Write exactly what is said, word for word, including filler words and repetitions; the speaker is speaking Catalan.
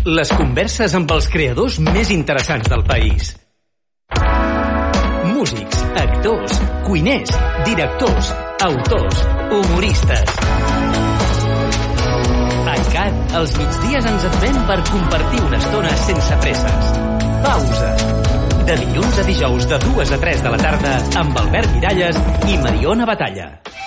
Les converses amb els creadors més interessants del país. Músics, actors, cuiners, directors, autors, humoristes. iCat, als migdies ens advent per compartir una estona sense presses. Pausa. De dilluns a dijous de dues a tres de la tarda amb Albert Miralles i Mariona Batalla.